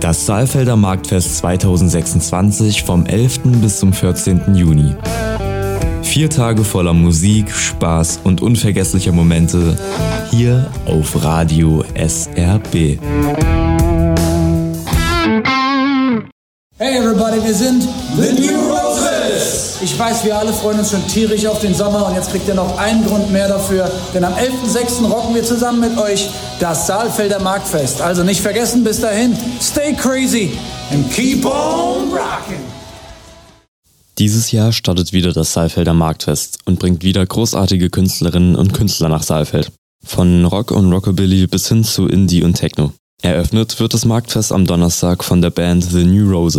Das Saalfelder Marktfest 2026 vom 11. bis zum 14. Juni. 4 Tage voller Musik, Spaß und unvergesslicher Momente hier auf Radio SRB. Hey everybody, wir sind The New Roses! Ich weiß, wir alle freuen uns schon tierisch auf den Sommer und jetzt kriegt ihr noch einen Grund mehr dafür, denn am 11.06. rocken wir zusammen mit euch das Saalfelder Marktfest. Also nicht vergessen, bis dahin, stay crazy and keep on rocking! Dieses Jahr startet wieder das Saalfelder Marktfest und bringt wieder großartige Künstlerinnen und Künstler nach Saalfeld. Von Rock und Rockabilly bis hin zu Indie und Techno. Eröffnet wird das Marktfest am Donnerstag von der Band The New Roses.